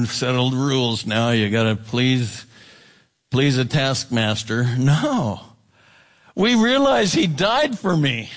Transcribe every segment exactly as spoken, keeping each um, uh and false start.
settled rules now. You got to please, please a taskmaster. No. We realize he died for me.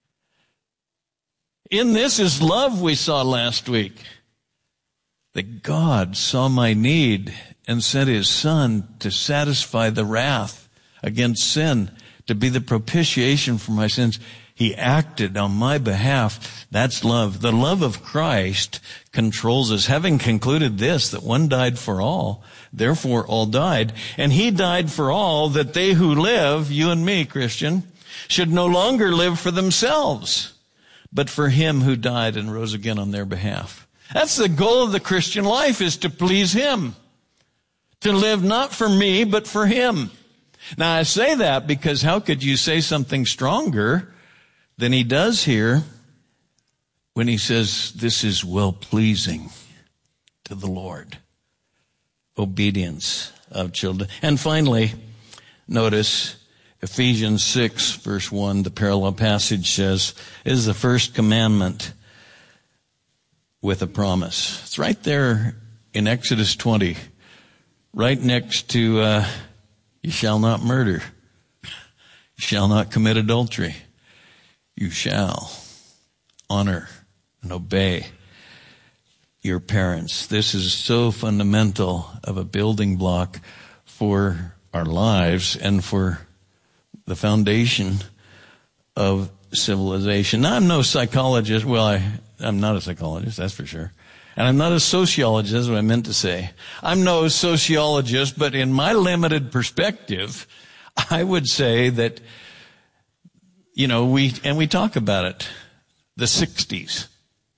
In this is love we saw last week. That God saw my need and sent his son to satisfy the wrath against sin, to be the propitiation for my sins. He acted on my behalf. That's love. The love of Christ controls us. Having concluded this, that one died for all, therefore all died. And he died for all, that they who live, you and me, Christian, should no longer live for themselves, but for him who died and rose again on their behalf. That's the goal of the Christian life, is to please him. To live not for me, but for him. Now I say that because how could you say something stronger than he does here when he says this is well-pleasing to the Lord? Obedience of children. And finally, notice Ephesians six, verse one, the parallel passage says, is the first commandment with a promise. It's right there in Exodus twenty, right next to, uh, you shall not murder. You shall not commit adultery. You shall honor and obey your parents. This is so fundamental of a building block for our lives and for the foundation of civilization. Now, I'm no psychologist. Well, I, I'm not a psychologist, that's for sure. And I'm not a sociologist, that's what I meant to say. I'm no sociologist, but in my limited perspective, I would say that, you know, we, and we talk about it, the sixties,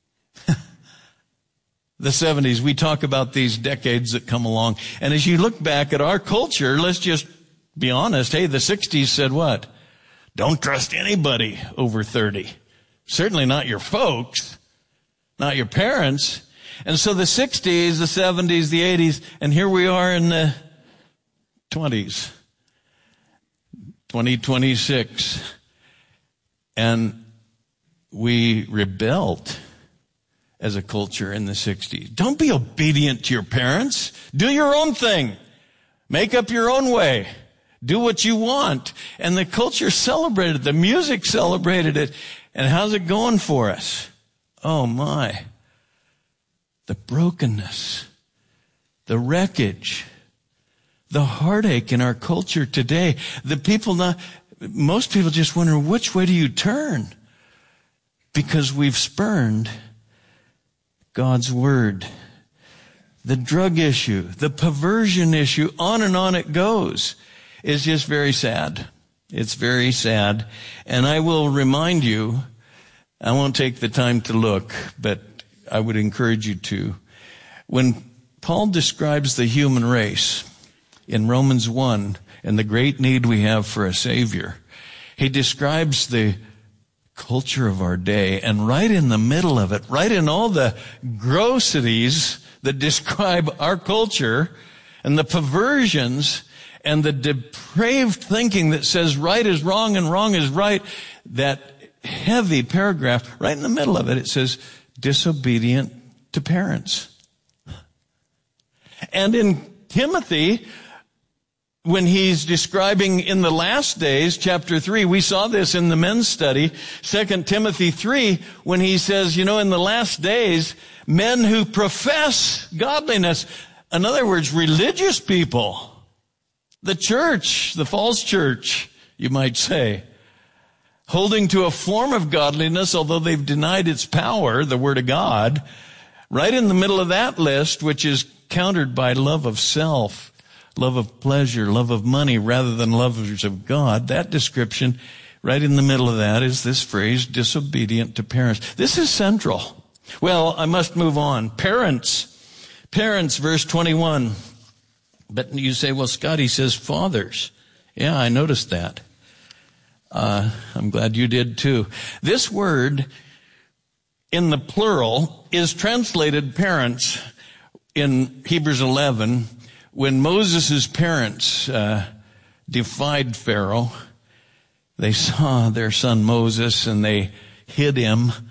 the seventies, we talk about these decades that come along. And as you look back at our culture, let's just be honest. Hey, the sixties said what? Don't trust anybody over thirty. Certainly not your folks, not your parents. And so the sixties, the seventies, the eighties, and here we are in the twenties, twenty twenty-six. And we rebelled as a culture in the sixties. Don't be obedient to your parents. Do your own thing. Make up your own way. Do what you want. And the culture celebrated it. The music celebrated it. And how's it going for us? Oh my. The brokenness, the wreckage, the heartache in our culture today. The people not, most people just wonder, which way do you turn? Because we've spurned God's word. The drug issue, the perversion issue, on and on it goes. It's just very sad. It's very sad. And I will remind you, I won't take the time to look, but I would encourage you to. When Paul describes the human race in Romans one and the great need we have for a Savior, he describes the culture of our day, and right in the middle of it, right in all the grossities that describe our culture and the perversions and the depraved thinking that says right is wrong and wrong is right, that heavy paragraph, right in the middle of it, it says, disobedient to parents. And in Timothy, when he's describing in the last days, chapter three, we saw this in the men's study, Second Timothy three, when he says, you know, in the last days, men who profess godliness, in other words, religious people, the church, the false church, you might say, holding to a form of godliness, although they've denied its power, the Word of God, right in the middle of that list, which is countered by love of self, love of pleasure, love of money, rather than lovers of God. That description, right in the middle of that, is this phrase, disobedient to parents. This is central. Well, I must move on. Parents. Parents, verse twenty-one. But you say, well, Scott, he says fathers. Yeah, I noticed that. Uh, I'm glad you did too. This word in the plural is translated parents in Hebrews eleven when Moses' parents uh, defied Pharaoh. They saw their son Moses and they hid him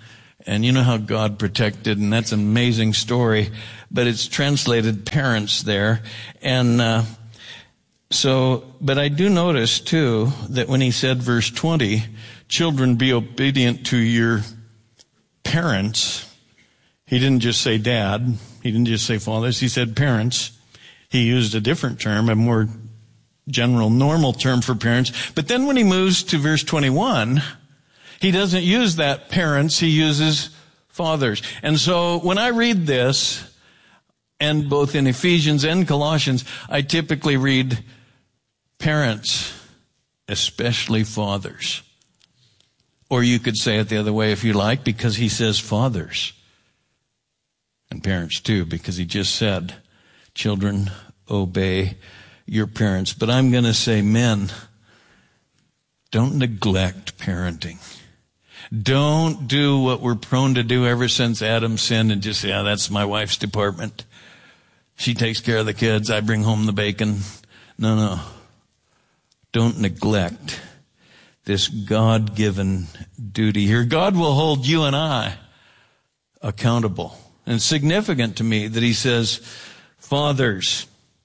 And you know how God protected, and that's an amazing story, but it's translated parents there. And uh, so, but I do notice too that when he said verse twenty, children, be obedient to your parents, he didn't just say dad, he didn't just say fathers, he said parents. He used a different term, a more general, normal term for parents. But then when he moves to verse twenty-one, he doesn't use that parents, he uses fathers. And so when I read this, and both in Ephesians and Colossians, I typically read parents, especially fathers. Or you could say it the other way if you like, because he says fathers. And parents too, because he just said, children, obey your parents. But I'm going to say, men, don't neglect parenting. Don't do what we're prone to do ever since Adam sinned and just say, yeah, that's my wife's department. She takes care of the kids. I bring home the bacon. No, no. Don't neglect this God-given duty here. God will hold you and I accountable. And it's significant to me that he says, fathers,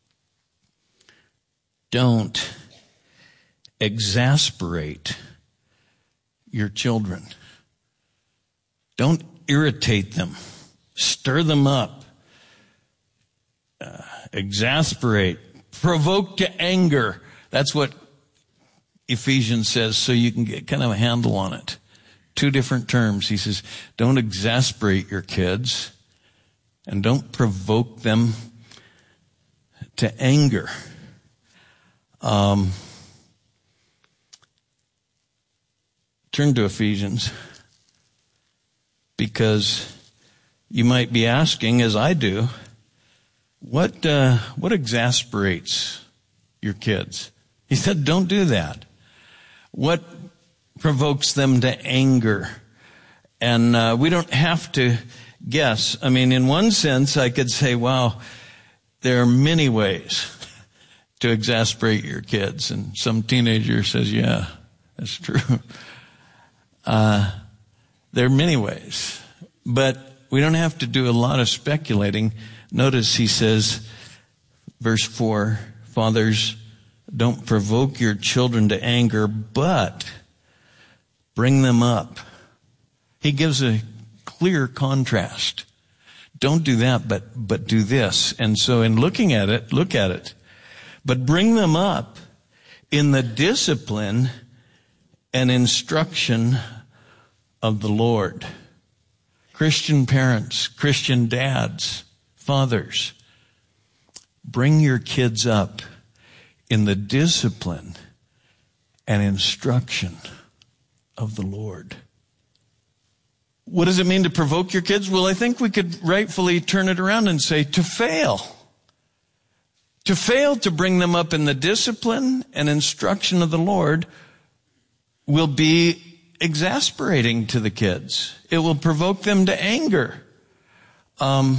don't exasperate your children. Don't irritate them. Stir them up. Uh, exasperate. Provoke to anger. That's what Ephesians says, so you can get kind of a handle on it. Two different terms. He says, don't exasperate your kids and don't provoke them to anger. Um, turn to Ephesians, because you might be asking, as I do, what uh, what exasperates your kids? He said, don't do that. What provokes them to anger? And uh, we don't have to guess. I mean, in one sense, I could say, wow, there are many ways to exasperate your kids. And some teenager says, yeah, that's true. Uh, there are many ways. But we don't have to do a lot of speculating. Notice he says, verse four, fathers, don't provoke your children to anger, but bring them up. He gives a clear contrast. Don't do that, but, but do this. And so in looking at it, look at it. But bring them up in the discipline and instruction of the Lord. Christian parents, Christian dads, fathers, bring your kids up in the discipline and instruction of the Lord. What does it mean to provoke your kids? Well, I think we could rightfully turn it around and say to fail. To fail to bring them up in the discipline and instruction of the Lord will be exasperating to the kids. It will provoke them to anger. Um,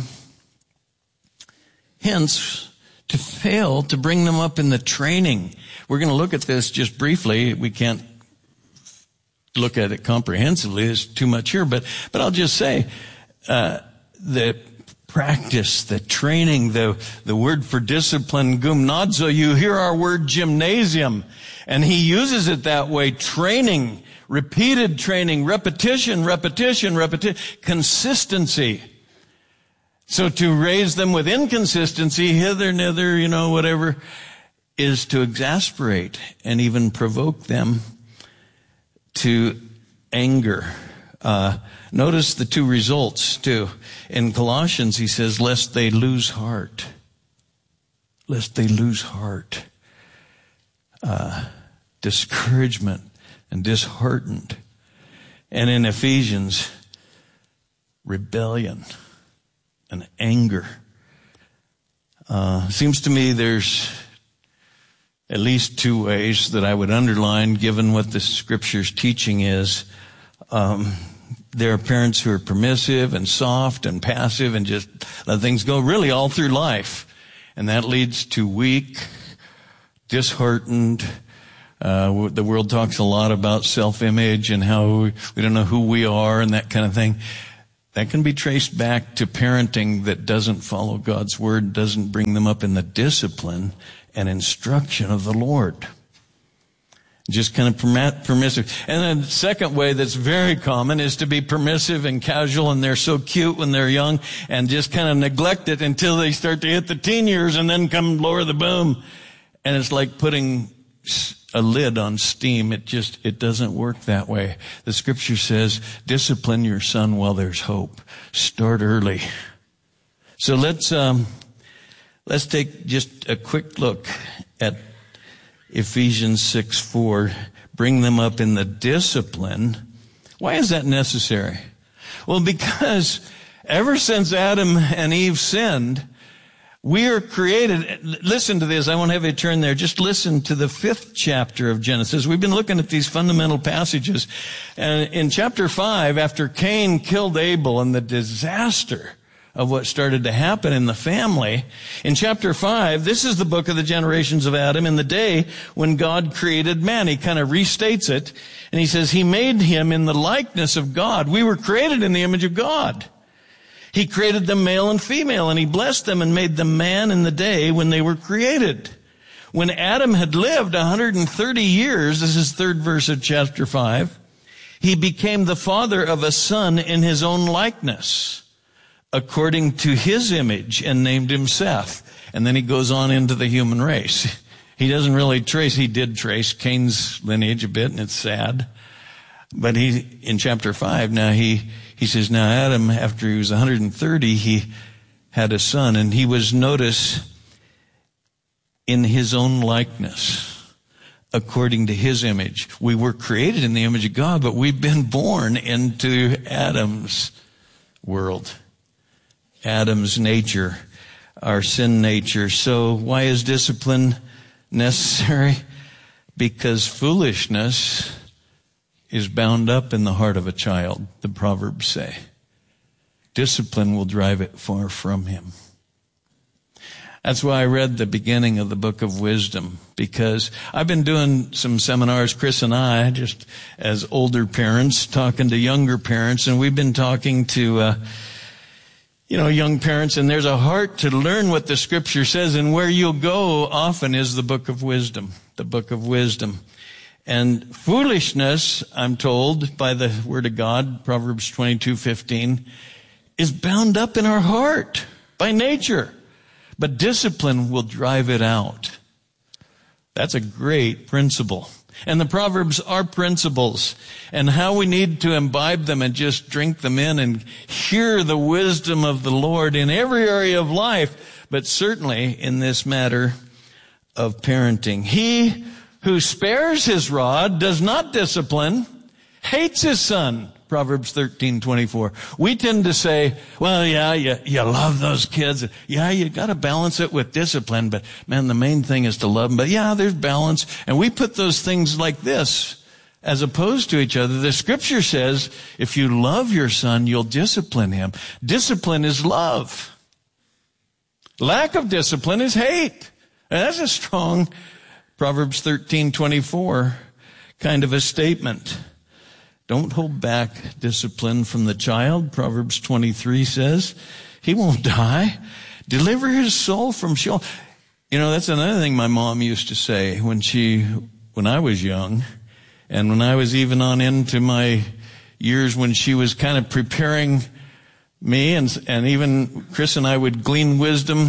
hence, to fail to bring them up in the training. We're going to look at this just briefly. We can't look at it comprehensively. There's too much here. But, but I'll just say, uh, the practice, the training, the, the word for discipline, gymnazo, you hear our word gymnasium. And he uses it that way, training, repeated training, repetition, repetition, repetition, consistency. So to raise them with inconsistency, hither, nither, you know, whatever, is to exasperate and even provoke them to anger. Uh, notice the two results too. In Colossians, he says, lest they lose heart. Lest they lose heart. Uh, discouragement and disheartened. And in Ephesians, rebellion and anger. Uh, seems to me there's at least two ways that I would underline, given what the Scripture's teaching is. Um, there are parents who are permissive and soft and passive and just let things go really all through life. And that leads to weak, disheartened. Uh, the world talks a lot about self-image and how we don't know who we are and that kind of thing. that can be traced back to parenting that doesn't follow God's word, doesn't bring them up in the discipline and instruction of the Lord. Just kind of permissive. And then the second way that's very common is to be permissive and casual, and they're so cute when they're young, and just kind of neglect it until they start to hit the teen years and then come lower the boom. And it's like putting a lid on steam. It just, it doesn't work that way. The scripture says, discipline your son while there's hope. Start early. So let's, um, let's take just a quick look at Ephesians six four, bring them up in the discipline. Why is that necessary? Well, because ever since Adam and Eve sinned, we are created. Listen to this. I won't have you turn there. Just listen to the fifth chapter of Genesis. We've been looking at these fundamental passages. And in chapter five, after Cain killed Abel and the disaster of what started to happen in the family, in chapter five, this is the book of the generations of Adam in the day when God created man. He kind of restates it, and he says, he made him in the likeness of God. We were created in the image of God. He created them male and female, and he blessed them and made them man in the day when they were created. When Adam had lived one hundred thirty years, this is third verse of chapter five, he became the father of a son in his own likeness, according to his image, and named him Seth. And then he goes on into the human race. He doesn't really trace, he did trace Cain's lineage a bit, and it's sad. But he, in chapter five, now he, he says, now Adam, after he was one hundred thirty, he had a son, and he was, notice, in his own likeness, according to his image. We were created in the image of God, but we've been born into Adam's world. Adam's nature, our sin nature. So why is discipline necessary? Because foolishness is bound up in the heart of a child, the Proverbs say. Discipline will drive it far from him. That's why I read the beginning of the book of Wisdom, because I've been doing some seminars, Chris and I, just as older parents, talking to younger parents, and we've been talking to uh You know, young parents, and there's a heart to learn what the scripture says, and where you'll go often is the book of wisdom, the book of wisdom. And foolishness, I'm told by the word of God, Proverbs twenty-two fifteen, is bound up in our heart by nature, but discipline will drive it out. That's a great principle. And the Proverbs are principles, and how we need to imbibe them and just drink them in and hear the wisdom of the Lord in every area of life, but certainly in this matter of parenting. He who spares his rod does not discipline, hates his son. Proverbs thirteen twenty-four. We tend to say, well, yeah, you, you love those kids. Yeah, you got to balance it with discipline. But man, the main thing is to love them. But yeah, there's balance. And we put those things like this as opposed to each other. The scripture says, if you love your son, you'll discipline him. Discipline is love. Lack of discipline is hate. And that's a strong Proverbs thirteen twenty-four kind of a statement. Don't hold back discipline from the child. Proverbs twenty-three says, he won't die. Deliver his soul from Sheol. You know, that's another thing my mom used to say when she, when I was young, and when I was even on into my years when she was kind of preparing me, and, and even Chris and I would glean wisdom.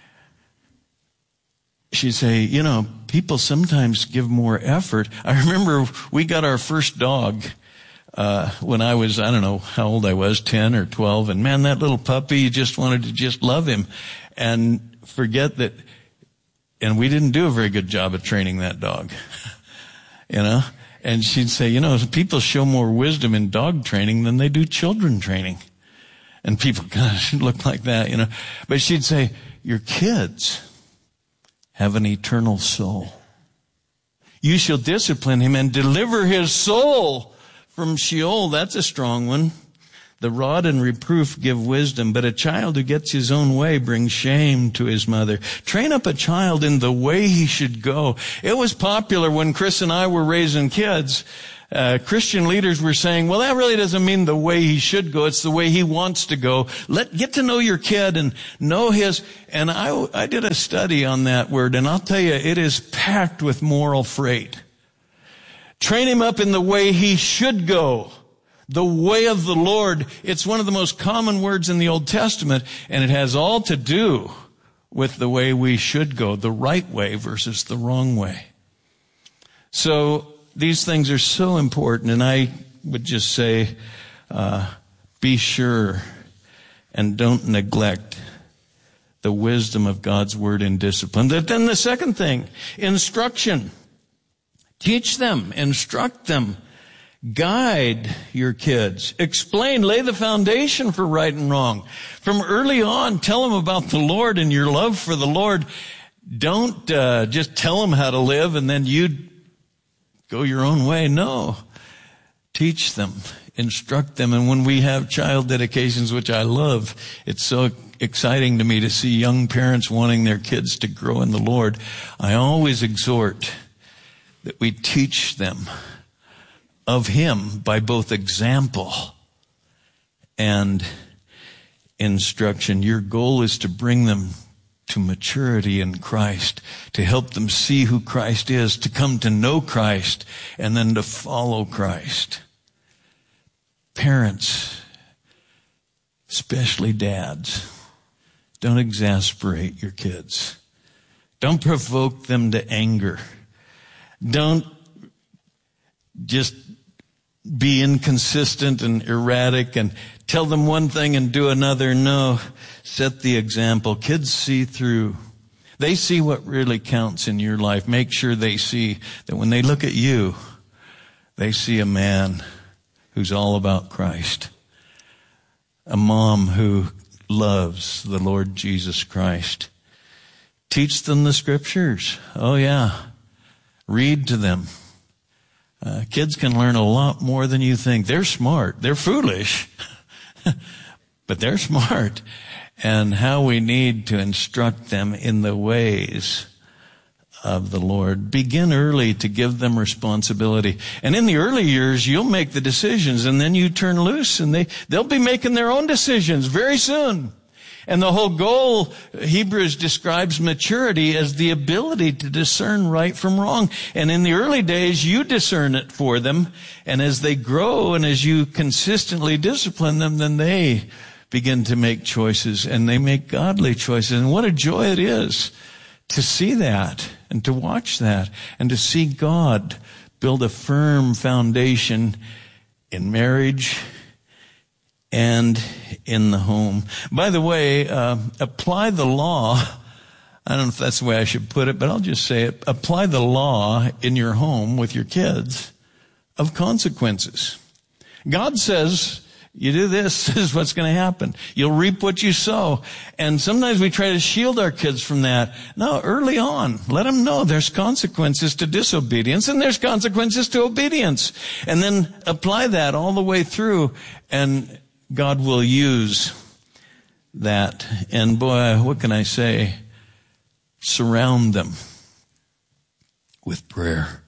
She'd say, you know, people sometimes give more effort. I remember we got our first dog Uh, when I was, I don't know how old I was, ten or twelve, and man, that little puppy, you just wanted to just love him and forget that, and we didn't do a very good job of training that dog, you know, and she'd say, you know, people show more wisdom in dog training than they do children training, and people kind of look like that, you know, but she'd say, your kids have an eternal soul. You shall discipline him and deliver his soul from Sheol. That's a strong one. The rod and reproof give wisdom, but a child who gets his own way brings shame to his mother. Train up a child in the way he should go. It was popular when Chris and I were raising kids Uh, Christian leaders were saying, well, that really doesn't mean the way he should go. It's the way he wants to go. Let, get to know your kid and know his, and I, I did a study on that word, and I'll tell you, it is packed with moral freight. Train him up in the way he should go. The way of the Lord. It's one of the most common words in the Old Testament, and it has all to do with the way we should go, the right way versus the wrong way. So, these things are so important, and I would just say, uh, be sure and don't neglect the wisdom of God's Word in discipline. But then the second thing, instruction. Teach them, instruct them, guide your kids, explain, lay the foundation for right and wrong. From early on, tell them about the Lord and your love for the Lord. Don't uh, just tell them how to live and then you go your own way. No. Teach them, instruct them. And when we have child dedications, which I love, it's so exciting to me to see young parents wanting their kids to grow in the Lord. I always exhort that we teach them of Him by both example and instruction. Your goal is to bring them to maturity in Christ, to help them see who Christ is, to come to know Christ, and then to follow Christ. Parents, especially dads, don't exasperate your kids. Don't provoke them to anger. Don't just be inconsistent and erratic and tell them one thing and do another. No, set the example. Kids see through. They see what really counts in your life. Make sure they see that when they look at you, they see a man who's all about Christ. A mom who loves the Lord Jesus Christ. Teach them the scriptures. Oh yeah. Read to them. Uh, kids can learn a lot more than you think. They're smart. They're foolish, but they're smart. And how we need to instruct them in the ways of the Lord. Begin early to give them responsibility. And in the early years, you'll make the decisions, and then you turn loose, and they, they'll be making their own decisions very soon. And the whole goal, Hebrews describes maturity as the ability to discern right from wrong. And in the early days, you discern it for them. And as they grow and as you consistently discipline them, then they begin to make choices, and they make godly choices. And what a joy it is to see that and to watch that and to see God build a firm foundation in marriage and in the home. By the way, uh, apply the law. I don't know if that's the way I should put it, but I'll just say it. Apply the law in your home with your kids of consequences. God says, you do this, this is what's going to happen. You'll reap what you sow. And sometimes we try to shield our kids from that. No, early on, let them know there's consequences to disobedience and there's consequences to obedience. And then apply that all the way through, and God will use that. And boy, what can I say? Surround them with prayer.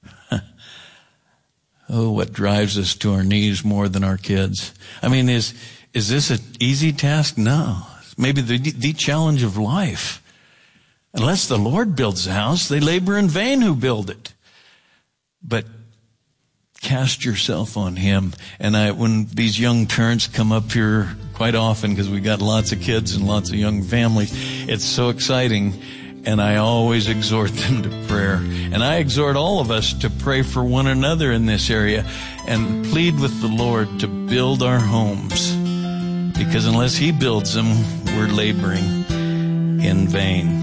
Oh, what drives us to our knees more than our kids? I mean, is is this an easy task? No. Maybe the the challenge of life. Unless the Lord builds a house, they labor in vain who build it. But cast yourself on Him. And I, when these young parents come up here quite often, because we got lots of kids and lots of young families, it's so exciting. And I always exhort them to prayer. And I exhort all of us to pray for one another in this area and plead with the Lord to build our homes. Because unless He builds them, we're laboring in vain.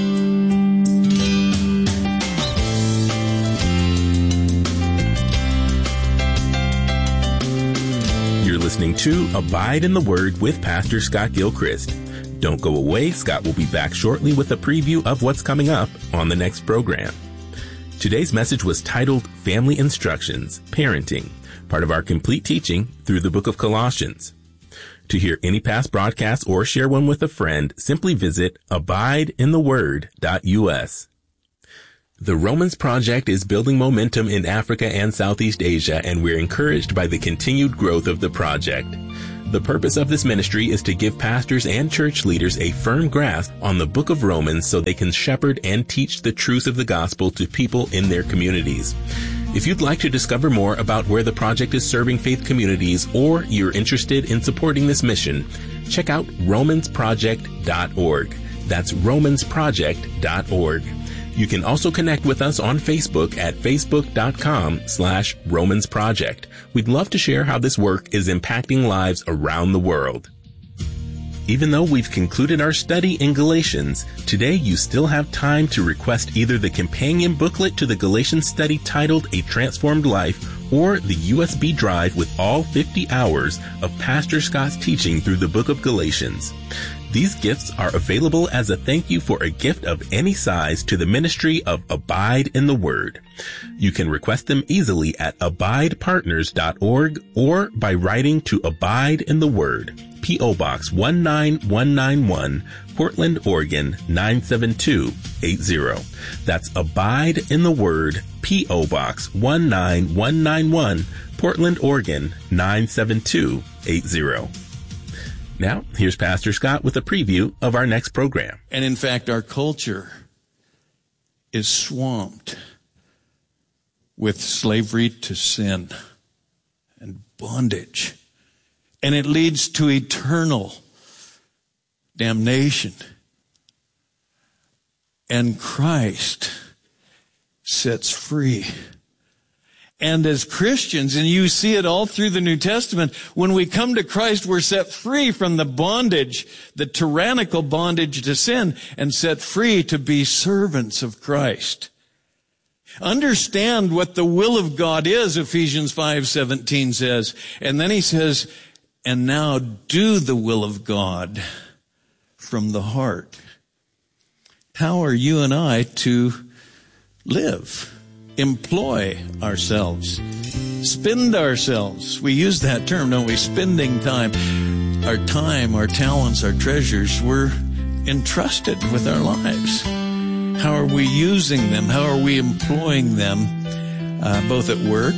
You're listening to Abide in the Word with Pastor Scott Gilchrist. Don't go away. Scott will be back shortly with a preview of what's coming up on the next program. Today's message was titled Family Instructions, Parenting, part of our complete teaching through the book of Colossians. To hear any past broadcasts or share one with a friend, simply visit abide in the word dot u s. The Romans Project is building momentum in Africa and Southeast Asia, and we're encouraged by the continued growth of the project. The purpose of this ministry is to give pastors and church leaders a firm grasp on the book of Romans so they can shepherd and teach the truth of the gospel to people in their communities. If you'd like to discover more about where the project is serving faith communities, or you're interested in supporting this mission, check out romans project dot org. That's romans project dot org. You can also connect with us on Facebook at facebook.com slash Romans Project. We'd love to share how this work is impacting lives around the world. Even though we've concluded our study in Galatians, today you still have time to request either the companion booklet to the Galatians study titled A Transformed Life, or the U S B drive with all fifty hours of Pastor Scott's teaching through the book of Galatians. These gifts are available as a thank you for a gift of any size to the ministry of Abide in the Word. You can request them easily at abide partners dot org or by writing to Abide in the Word, P O Box one nine one nine one, Portland, Oregon nine seven two eight zero. That's Abide in the Word, P O Box one nine one nine one, Portland, Oregon nine seven two eight zero. Now, here's Pastor Scott with a preview of our next program. And in fact, our culture is swamped with slavery to sin and bondage. And it leads to eternal damnation. And Christ sets free. And as Christians, and you see it all through the New Testament, when we come to Christ, we're set free from the bondage, the tyrannical bondage to sin, and set free to be servants of Christ. Understand what the will of God is, Ephesians five seventeen says. And then he says, and now do the will of God from the heart. How are you and I to live? Employ ourselves, spend ourselves. We use that term, don't we? Spending time. Our time, our talents, our treasures, we're entrusted with our lives. How are we using them? How are we employing them, uh, both at work,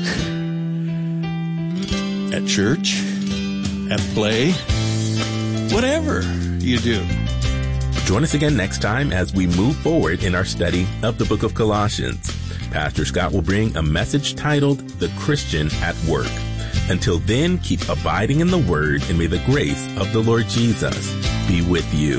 at church, at play, whatever you do. Join us again next time as we move forward in our study of the book of Colossians. Pastor Scott will bring a message titled The Christian at Work. Until then, keep abiding in the Word, and may the grace of the Lord Jesus be with you.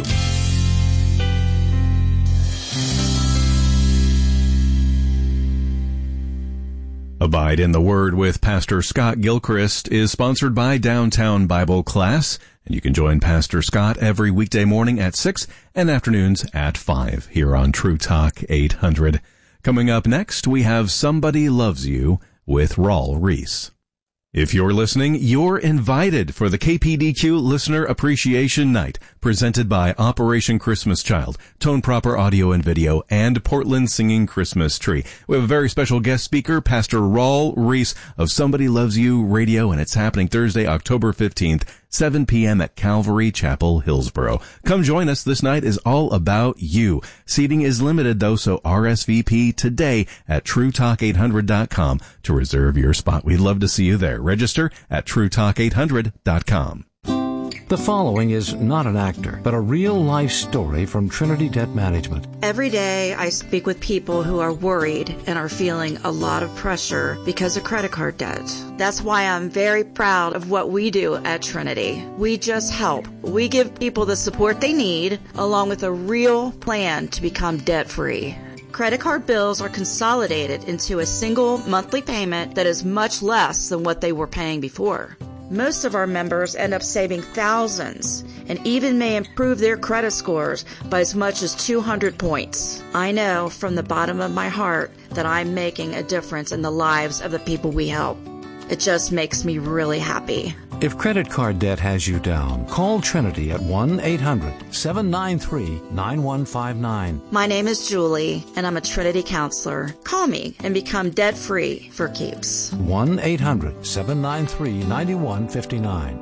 Abide in the Word with Pastor Scott Gilchrist is sponsored by Downtown Bible Class, and you can join Pastor Scott every weekday morning at six and afternoons at five here on True Talk eight hundred. Coming up next, we have Somebody Loves You with Raul Ries. If you're listening, you're invited for the K P D Q Listener Appreciation Night, presented by Operation Christmas Child, Tone Proper Audio and Video, and Portland Singing Christmas Tree. We have a very special guest speaker, Pastor Raul Ries of Somebody Loves You Radio, and it's happening Thursday, October fifteenth, seven p.m. at Calvary Chapel, Hillsboro. Come join us. This night is all about you. Seating is limited, though, so R S V P today at true talk eight hundred dot com to reserve your spot. We'd love to see you there. Register at true talk eight hundred dot com. The following is not an actor, but a real-life story from Trinity Debt Management. Every day I speak with people who are worried and are feeling a lot of pressure because of credit card debt. That's why I'm very proud of what we do at Trinity. We just help. We give people the support they need, along with a real plan to become debt-free. Credit card bills are consolidated into a single monthly payment that is much less than what they were paying before. Most of our members end up saving thousands and even may improve their credit scores by as much as two hundred points. I know from the bottom of my heart that I'm making a difference in the lives of the people we help. It just makes me really happy. If credit card debt has you down, call Trinity at one eight hundred seven nine three nine one five nine. My name is Julie, and I'm a Trinity counselor. Call me and become debt-free for keeps. one eight hundred seven nine three nine one five nine.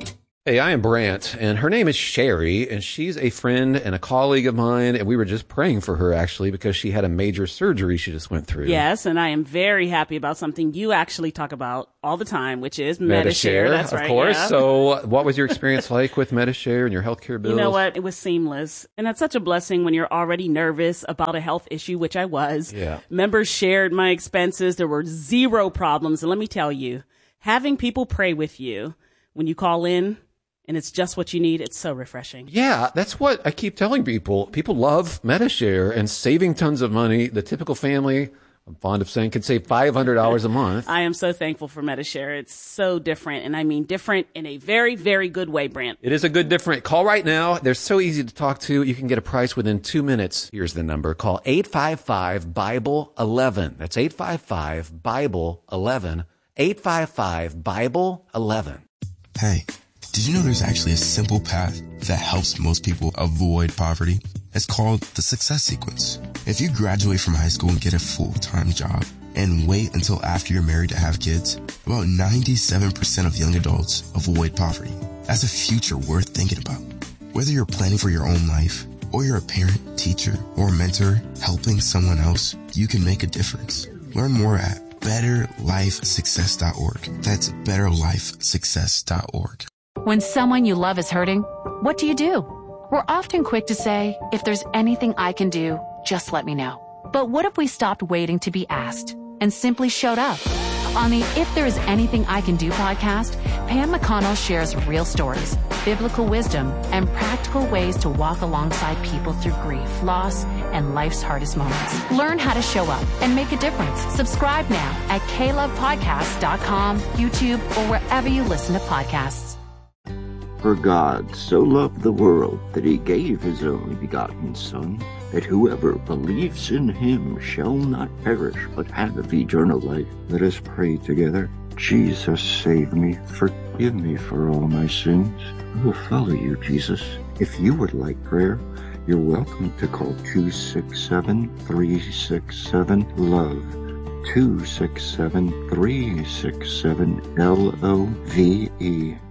Hey, I am Brant, and her name is Sherry, and she's a friend and a colleague of mine, and we were just praying for her, actually, because she had a major surgery she just went through. Yes, and I am very happy about something you actually talk about all the time, which is Medi-Share. That's of right, course. yeah. So what was your experience like with Medi-Share and your healthcare bills? You know what? It was seamless. And that's such a blessing when you're already nervous about a health issue, which I was. Yeah. Members shared my expenses. There were zero problems. And let me tell you, having people pray with you when you call in, and it's just what you need, it's so refreshing. Yeah, that's what I keep telling people. People love Medi-Share and saving tons of money. The typical family, I'm fond of saying, can save five hundred dollars a month. I am so thankful for Medi-Share. It's so different, and I mean different in a very, very good way, Brant. It is a good different. Call right now. They're so easy to talk to. You can get a price within two minutes. Here's the number. Call eight five five, Bible eleven. That's eight five five, Bible eleven. eight five five, Bible eleven. Hey. Did you know there's actually a simple path that helps most people avoid poverty? It's called the success sequence. If you graduate from high school and get a full-time job and wait until after you're married to have kids, about ninety-seven percent of young adults avoid poverty. That's a future worth thinking about. Whether you're planning for your own life or you're a parent, teacher, or mentor helping someone else, you can make a difference. Learn more at better life success dot org. That's better life success dot org. When someone you love is hurting, what do you do? We're often quick to say, if there's anything I can do, just let me know. But what if we stopped waiting to be asked and simply showed up? On the If There Is Anything I Can Do podcast, Pam McConnell shares real stories, biblical wisdom, and practical ways to walk alongside people through grief, loss, and life's hardest moments. Learn how to show up and make a difference. Subscribe now at k love podcast dot com, YouTube, or wherever you listen to podcasts. For God so loved the world that he gave his only begotten Son, that whoever believes in him shall not perish, but have eternal life. Let us pray together. Jesus, save me. Forgive me for all my sins. I will follow you, Jesus. If you would like prayer, you're welcome to call two six seven, three six seven, LOVE. two six seven, three six seven, L O V E.